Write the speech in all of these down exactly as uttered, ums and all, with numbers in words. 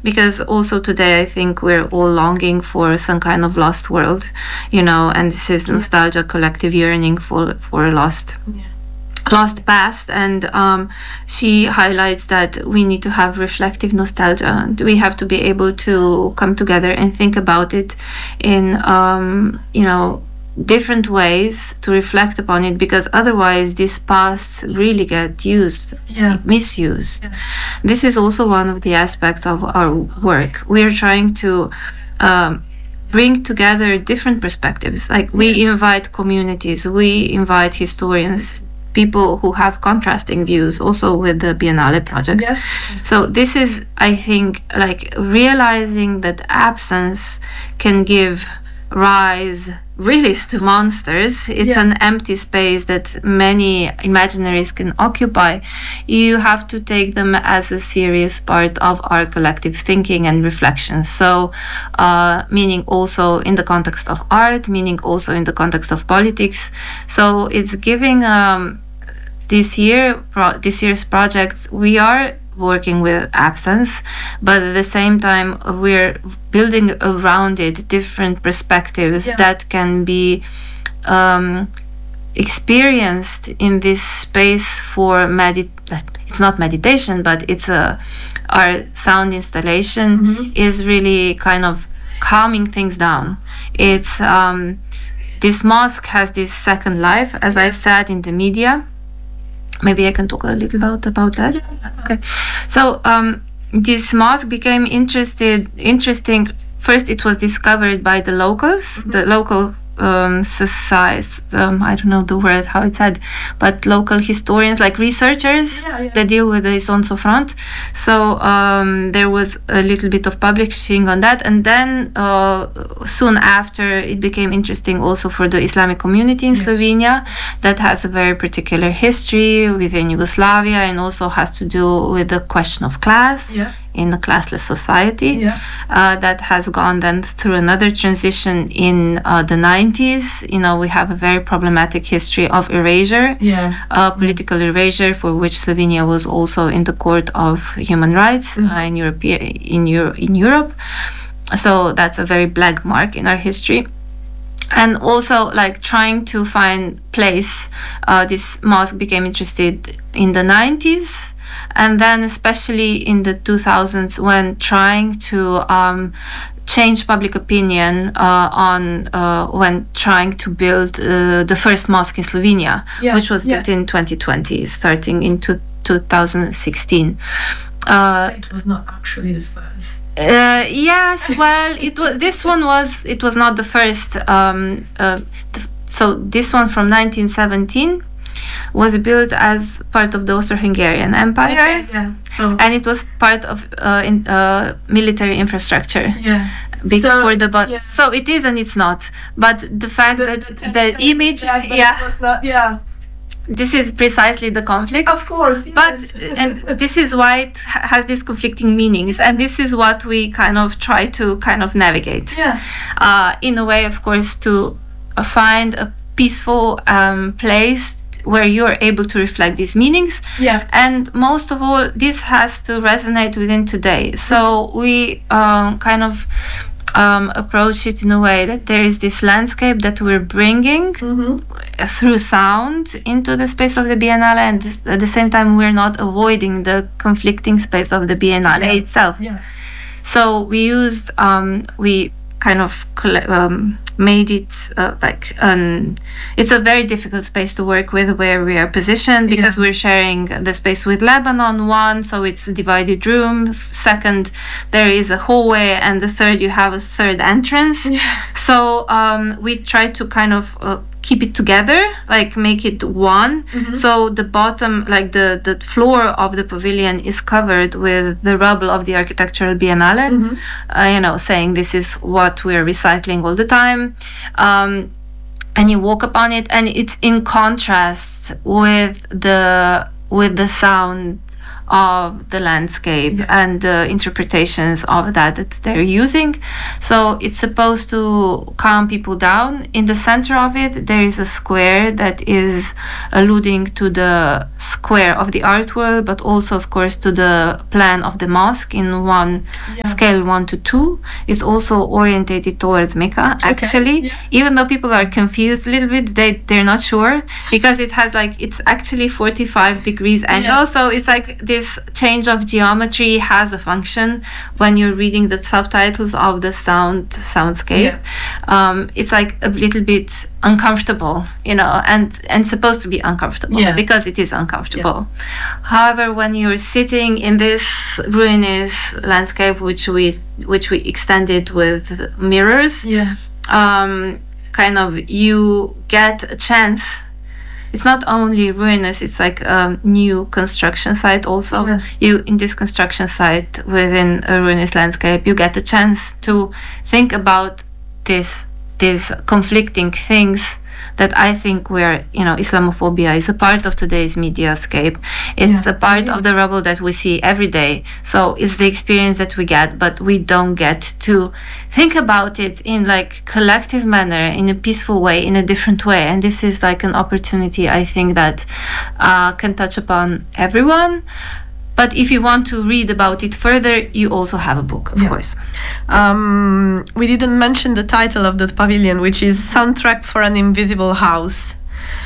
because also today I think we're all longing for some kind of lost world, you know, and this is nostalgia, collective yearning for for a lost yeah. lost past. And um, she highlights that we need to have reflective nostalgia. We have to be able to come together and think about it in um, you know, different ways to reflect upon it, because otherwise these pasts really get used, yeah. misused. Yeah. This is also one of the aspects of our work. We are trying to um, bring together different perspectives. Like we yes. invite communities, we invite historians, people who have contrasting views, also with the Biennale project. Yes. So this is, I think, like realizing that absence can give rise really to monsters. It's yeah. an empty space that many imaginaries can occupy. You have to take them as a serious part of our collective thinking and reflection. So uh, meaning also in the context of art, meaning also in the context of politics. So it's giving um, this year pro- this year's project, we are working with absence, but at the same time we're building around it different perspectives yeah. that can be um, experienced in this space for medit it's not meditation, but it's a our sound installation mm-hmm. is really kind of calming things down. It's um, this mosque has this second life, as I said, in the media. Maybe I can talk a little about about that. Okay, so um, this mosque became interested interesting. First, it was discovered by the locals, mm-hmm. the local um, societies. Um, I don't know the word how it's said, but local historians, like researchers yeah, yeah. that deal with the Isson Sofront. So um, there was a little bit of publishing on that, and then uh, soon after it became interesting also for the Islamic community in yes. Slovenia, that has a very particular history within Yugoslavia, and also has to do with the question of class. Yeah. In a classless society yeah. uh, that has gone then through another transition in uh, the nineties. You know, we have a very problematic history of erasure, yeah. uh, political erasure, for which Slovenia was also in the Court of Human Rights mm-hmm. uh, in, Europe, in, Euro- in Europe. So that's a very black mark in our history. And also, like, trying to find place, uh, this mosque became interested in the nineties. And then especially in the two thousands, when trying to um, change public opinion uh, on uh, when trying to build uh, the first mosque in Slovenia, yeah, which was built yeah. in twenty twenty, starting in two, two thousand sixteen. Uh, it was not actually the first. Uh, yes, well, it was. This one was. It was not the first. Um, uh, th- so this one from nineteen seventeen. Was built as part of the Austro-Hungarian Empire, okay, yeah. so, and it was part of uh, in, uh, military infrastructure. Yeah. Before so, the but yeah. so it is and it's not. But the fact the, that the, the, the image, yeah, yeah, was not, yeah, this is precisely the conflict. Of course, yes. But and this is why it has these conflicting meanings, and this is what we kind of try to kind of navigate. Yeah. Uh, in a way, of course, to uh, find a peaceful um, place where you're able to reflect these meanings. Yeah. And most of all, this has to resonate within today. So we um, kind of um, approach it in a way that there is this landscape that we're bringing mm-hmm. through sound into the space of the Biennale, and this, at the same time we're not avoiding the conflicting space of the Biennale yeah. itself. Yeah. So we used, um, we kind of um, made it uh, like an it's a very difficult space to work with where we are positioned, because yeah. we're sharing the space with Lebanon, one, so it's a divided room. Second, there is a hallway, and the third, you have a third entrance. Yeah. So um, we try to kind of uh, keep it together, like make it one. Mm-hmm. So the bottom, like the, the floor of the pavilion is covered with the rubble of the Architectural Biennale, mm-hmm. uh, you know, saying this is what we're recycling all the time. Um, and you walk upon it, and it's in contrast with the with the sound of the landscape Yeah. and the interpretations of that that they're using. So it's supposed to calm people down. In the center of it, there is a square that is alluding to the square of the art world, but also, of course, to the plan of the mosque in one Yeah. scale one to two. It's also orientated towards Mecca, actually. Yeah. Even though people are confused a little bit, they, they're not sure because it has like, it's actually forty-five degrees angle. Yeah. So it's like this change of geometry has a function when you're reading the subtitles of the sound soundscape. Yeah. Um, it's like a little bit uncomfortable, you know, and and supposed to be uncomfortable Yeah. because it is uncomfortable. However, when you're sitting in this ruinous landscape, which we which we extended with mirrors, Yeah. um, kind of you get a chance. It's not only ruinous, it's like a new construction site also. Yeah. You, in this construction site within a ruinous landscape, you get a chance to think about this, these conflicting things that I think where, you know, Islamophobia is a part of today's mediascape. It's Yeah. a part Yeah. of the rubble that we see every day. So it's the experience that we get, but we don't get to think about it in like collective manner, in a peaceful way, in a different way. And this is like an opportunity, I think, that uh, can touch upon everyone. But if you want to read about it further, you also have a book, of Yeah. course. Um, we didn't mention the title of that pavilion, which is Soundtrack for an Invisible House.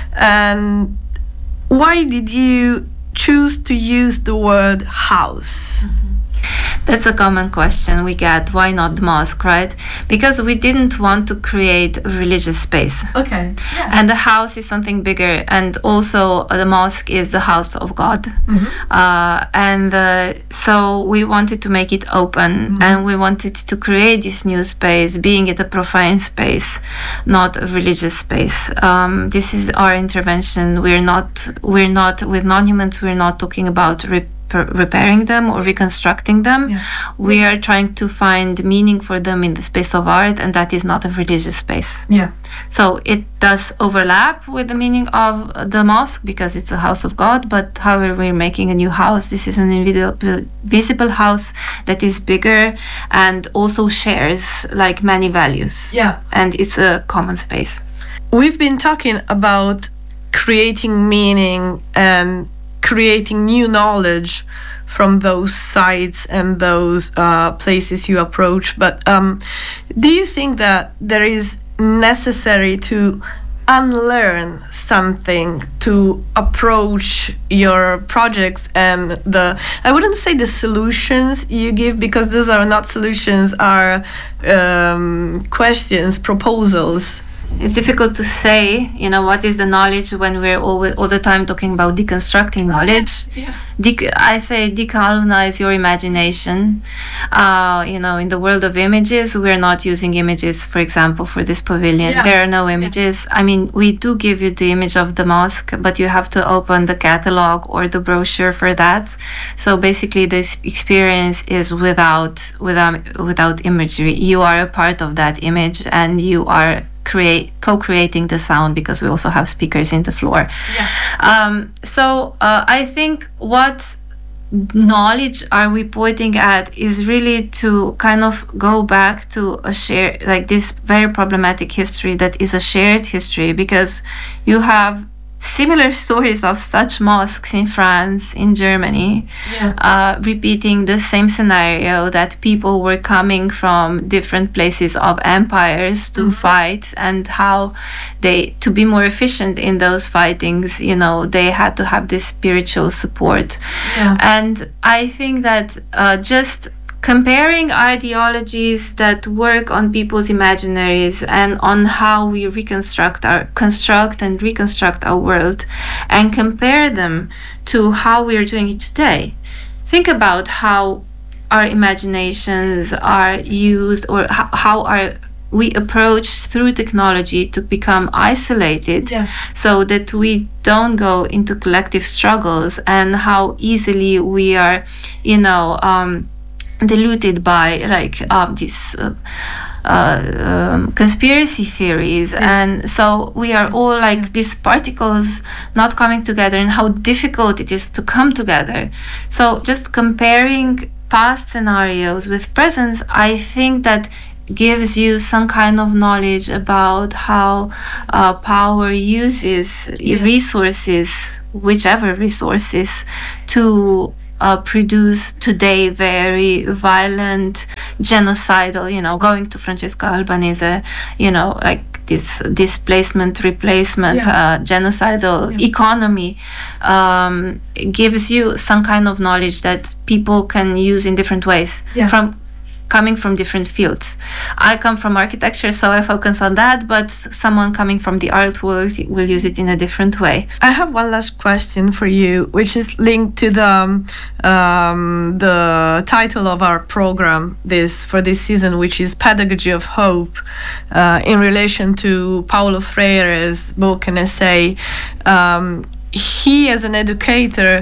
And why did you choose to use the word house? That's a common question we get. Why not the mosque, right? Because we didn't want to create a religious space. Okay. Yeah. And the house is something bigger. And also uh, the mosque is the house of God. Uh, and uh, so we wanted to make it open and we wanted to create this new space, being it a profane space, not a religious space. Um, this is our intervention. We're not, we're not with monuments, we're not talking about rep- repairing them or reconstructing them. Yeah. We are trying to find meaning for them in the space of art, and that is not a religious space. Yeah. So it does overlap with the meaning of the mosque because it's a house of God, but however we're making a new house, this is an invisible visible house that is bigger and also shares like many values. Yeah. And it's a common space. We've been talking about creating meaning and creating new knowledge from those sites and those uh, places you approach. But um, do you think that there is necessary to unlearn something to approach your projects and the, I wouldn't say the solutions you give, because those are not solutions, are um, questions, proposals? It's difficult to say, you know, what is the knowledge when we're all, all the time talking about deconstructing knowledge. Yeah. De- I say decolonize your imagination. Uh, you know, in the world of images, we're not using images, for example, for this pavilion. Yeah. There are no images. I mean, we do give you the image of the mosque, but you have to open the catalog or the brochure for that. So basically, this experience is without without without imagery. You are a part of that image, and you are create co-creating the sound because we also have speakers in the floor. Yeah. Um, so uh, I think what knowledge are we pointing at is really to kind of go back to a share, like this very problematic history that is a shared history, because you have similar stories of such mosques in France, in Germany, Yeah. uh, repeating the same scenario, that people were coming from different places of empires to fight, and how they, to be more efficient in those fightings, you know, they had to have this spiritual support. Yeah. And I think that uh, just comparing ideologies that work on people's imaginaries and on how we reconstruct our construct and reconstruct our world, and compare them to how we are doing it today. Think about how our imaginations are used, or how, how are we approach through technology to become isolated, Yeah. so that we don't go into collective struggles, and how easily we are, you know, um, diluted by like uh, this uh, uh, um, conspiracy theories, Yeah. and so we are all like these particles not coming together, and how difficult it is to come together. So just comparing past scenarios with present, I think that gives you some kind of knowledge about how uh, power uses Yeah. resources, whichever resources, to uh, produce today very violent, genocidal, you know, going to Francesca Albanese, you know, like this displacement, replacement, Yeah. uh, genocidal Yeah. economy, um, gives you some kind of knowledge that people can use in different ways. Yeah. From coming from different fields. I come from architecture, so I focus on that, but someone coming from the art world will use it in a different way. I have one last question for you, which is linked to the um, um, the title of our program this for this season, which is Pedagogy of Hope, uh, in relation to Paulo Freire's book and essay. Um, he, as an educator,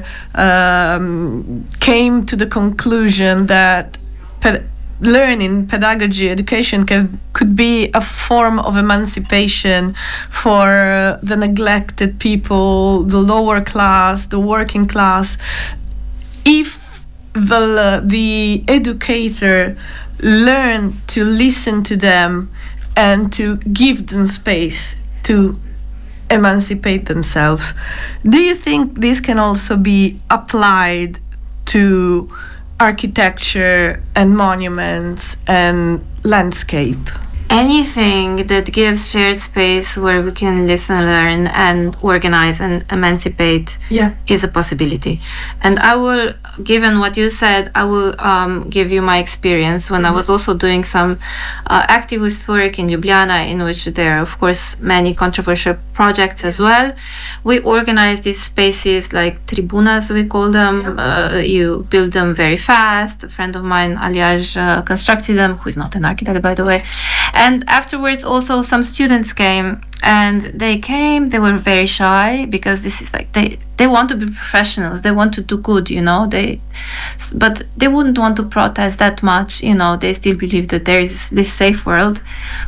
um, came to the conclusion that ped- learning, pedagogy, education can, could be a form of emancipation for the neglected people, the lower class, the working class, if the the educator learn to listen to them and to give them space to emancipate themselves. Do you think this can also be applied to architecture and monuments and landscape? Anything that gives shared space where we can listen, learn, and organize and emancipate Yeah. is a possibility. And I will, given what you said, I will um, give you my experience when I was also doing some uh, activist work in Ljubljana, in which there are, of course, many controversial projects as well. We organize these spaces like tribunas, we call them. Uh, you build them very fast. A friend of mine, Aliaj, uh, constructed them, who is not an architect, by the way. And afterwards, also some students came, and they came. They were very shy because this is like they they want to be professionals. They want to do good, you know. They, but they wouldn't want to protest that much, you know. They still believe that there is this safe world.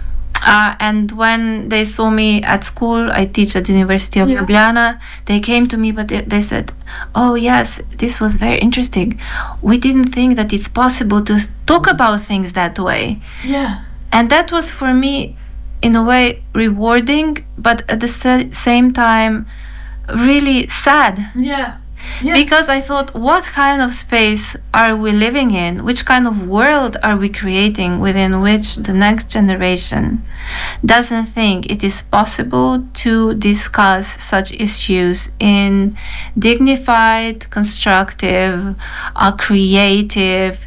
Uh, and when they saw me at school, I teach at the University of Yeah. Ljubljana. They came to me, but they, they said, "Oh yes, this was very interesting. We didn't think that it's possible to talk about things that way." Yeah. And that was for me, in a way, rewarding, but at the sa- same time, really sad. Yeah. Yeah. Because I thought, what kind of space are we living in? Which kind of world are we creating within which the next generation doesn't think it is possible to discuss such issues in dignified, constructive, uh, creative,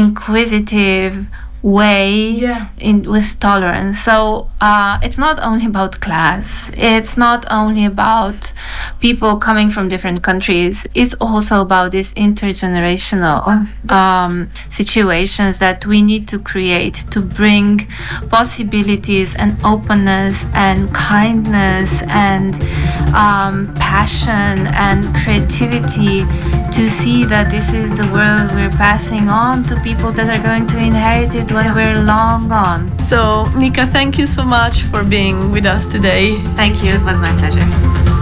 inquisitive way, Yeah. in with tolerance. So uh, it's not only about class, it's not only about people coming from different countries, it's also about these intergenerational um, situations that we need to create to bring possibilities and openness and kindness and um, passion and creativity, to see that this is the world we're passing on to people that are going to inherit it when we're long gone. So, Nika, thank you so much for being with us today. Thank you, it was my pleasure.